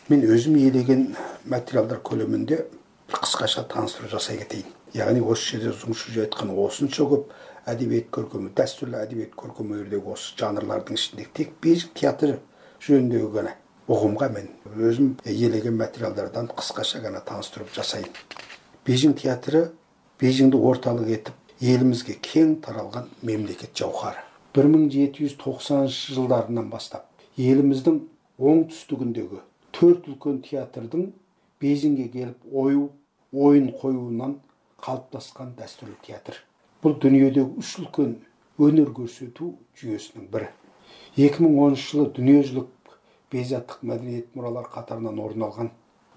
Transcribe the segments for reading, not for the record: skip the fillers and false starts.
Мен өзім елеген материалдар көлемінде қысқаша таныстыру жасай кетейін. Яғни осы жерде Зұңшыжы айтқан осынша көп әдебиет көркемі, дәстүрлі әдебиет көркем өнердегі осы жанрлардың ішіндегі тек Бейжің театры жөніндегі ғана ұғымға мен өзім елеген материалдардан қысқаша ғана таныстырып жасайын. Бейжің театры Бейжіңді орталық етіп, елімізге кең таралған мемлекет жауһары. 1790 жылдарынан бастап еліміздің оңтүстігіндегі 4 үлкен театрдың Бейжіңге келіп ойын қоюынан қалыптасқан дәстүрлі театр. Бұл дүниедегі 3 үлкен өнер көрсету жүйесінің бірі. 2010 жылы дүниежүзілік бейжаттық мәдениет мұралар қатарынан орын алған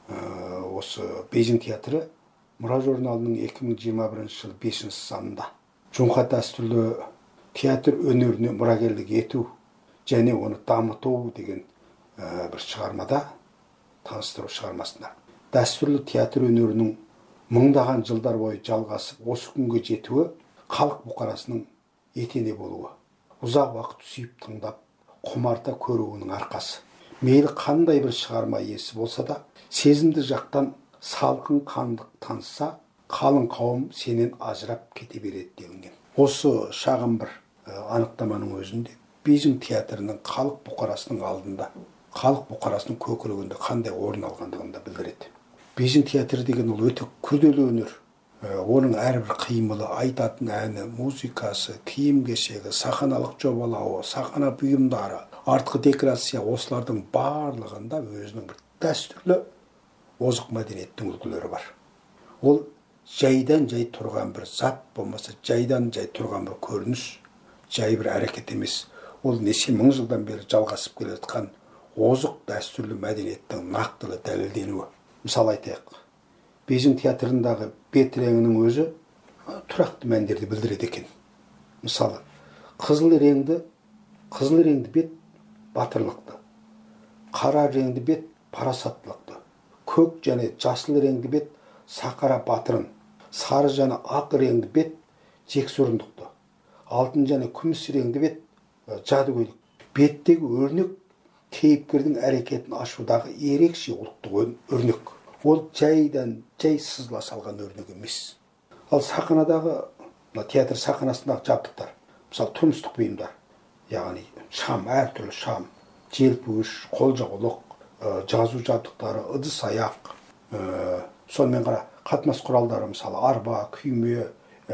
осы Бейжің театры мұра журналының 2021 жылы 5 санында Жоңқа дәстүрлі театр өнеріне мұрагерлік ету және оны дамыту деген бір шығармада таныстыру шығармасында дәстүрлі театр өнерінің мыңдаған жылдар бойы жалғасып осы күнге жетуі халық бұқарасының етене болуы, ұзақ уақыт сүйіп тыңдап, құмарта көруінің арқасы. Мейлі қандай бір шығарма иесі болса да, сезімді жақтан салқын қандық танытса, қалың қауым сенен ажырап кете береді делінген. Осы шағын бір анықтаманың өзінде Бейжің театрының халық бұқарасының алдында, халық бұқарасының көкірегінде қандай орын алғандығын да білдіреді. Бейжің театры деген ол өте күрделі өнер. Оның әрбір қимылы, айтатын әні, музыкасы, киім-кешегі, сахналық жобалауы, сахна бұйымдары, артқы декорация осылардың барлығында өзінің бір дәстүрлі озық мәдениеттің үлгілері бар. Ол жайдан жай тұрған бір зат болмаса, жайдан жай тұрған бір көрініс, жай бір әрекет емес. Ол неше мың жылдан бері жалғасып келе жатқан озық дәстүрлі мәдениеттің нақтылы дәлелденуі. Мысалы айтайық, Бейжің театрындағы бет реңінің өзі тұрақты мәндерді білдіреді екен. Мысалы, қызыл реңді бет батырлықты, қара реңді бет парасаттылықты, көк және жасыл реңді бет сақара батырын, сары және ақ реңді бет жексұрындықты, алтын және күміс реңді бет жадыгөйлік. Беттегі өрнек кейіпкердің әрекетін ашудағы ерекше ұлттық өрнек. Ол жайдан жай сызыла салған өрнек емес. Ал сахнадағы, театр сахнасындағы жабдықтар, мысалы тұрмыстық бұйымдар, яғни шам, әртүрлі шам, желпуіш, қолжаулық, жазу жабдықтары, ыдыс аяқ, сонымен қара қатынас құралдары, мысалы арба, күйме,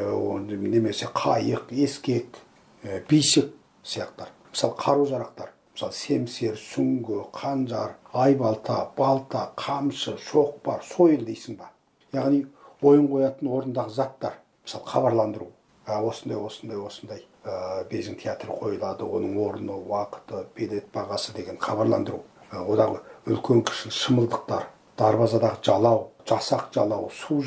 немесе қайық, ескек, бишік сияқтар. Мысалы қару-жарақтар, мысалы семсер, сүңгі, қанжар, айбалта, балта, қамшы, шоқпар, сойыл дейсің ба. Яғни ойын қоятын орындағы заттар, мысалы хабарландыру. Осындай Бейжің театры қойылады, оның орны, уақыты, билет бағасы деген хабарландыру. Одағы үлкен кіші шымылдықтар, дарбазадағы жалау, жасақ жалау, су